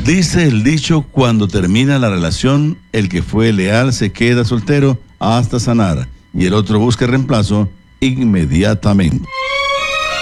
Dice el dicho, cuando termina la relación, el que fue leal se queda soltero hasta sanar y el otro busca reemplazo inmediatamente.